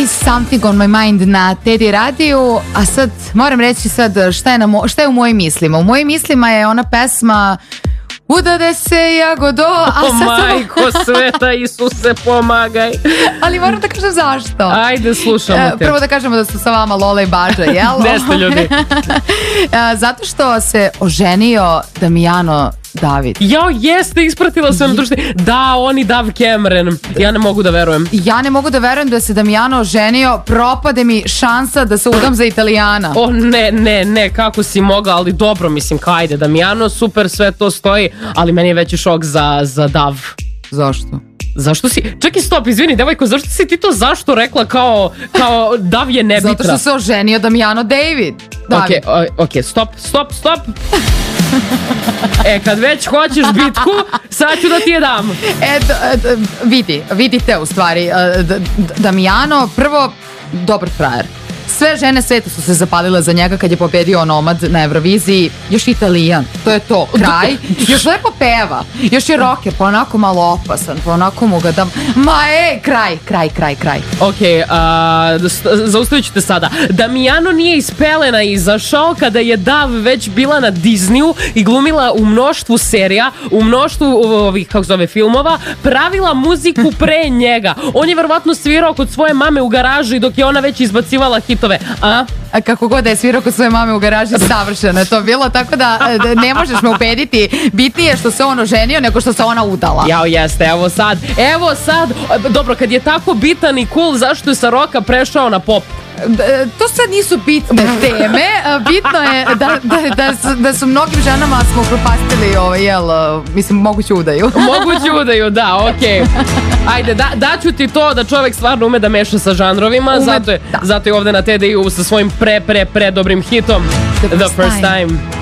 Something on my mind na Teddy radiju, a sad moram reći šta je u mojim mislima. U mojim mislima je ona pesma Udade se jagodo, a sad majko sveta, Isuse pomagaj. Ali moram da kažem zašto. Ajde, slušamo te. Prvo da kažemo da su sa vama Lola i Bađa, jel? Gde ste ljudi? Zato što se oženio Damijano David. Jao, jeste, ispratila sam društvo. Da, on i Dav Cameron. Ja ne mogu da verujem. Ja ne mogu da verujem da se Damijano oženio. Propade mi šansa da se udam za Italijana. O, ne, kako si mogao, ali dobro, mislim, kajde, Damijano, super, sve to stoji, ali meni je veći šok za Dav. Zašto? Zašto si... Čekaj, stop, izvini, devojko, zašto si ti to zašto rekla kao Dav je nebitna? Zato što se oženio Damijano David. Ok, stop. Kad već hoćeš bitku, sad ću da ti je dam. Vidite u stvari, Damijano, prvo, dobar frajer. Sve žene sveta su se zapalile za njega kad je pobedio Onomad na Euroviziji. Još Italijan, to je to, kraj. Još lepo peva, još je rocker, pa onako malo opasan, pa onako mu ga dam. Kraj. Ok, zaustavit ću te sada. Damijano nije iz pelena izašao kada je Dav već bila na Disneyu i glumila u mnoštvu serija, u mnoštvu ovih, kako zove, filmova, pravila muziku pre njega. On je verovatno svirao kod svoje mame u garaži dok je ona već izbacivala hitove. A kako god da je svirao kod svoje mame u garaži, savršeno je to bilo, tako da ne možeš me ubediti. Bitnije što se on oženio nego što se ona udala. Jao, jeste, evo sad, dobro, kad je tako bitan i cool, zašto je sa roka prešao na pop? To sad nisu bitne teme. Bitno je da su mnogim ženama smo propastili moguću udaju. Moguću udaju, da, okej. Ajde, daću ti to da čovek stvarno ume da meša sa žanrovima, zato je ovde na TDI-u sa svojim pre dobrim hitom The First Time.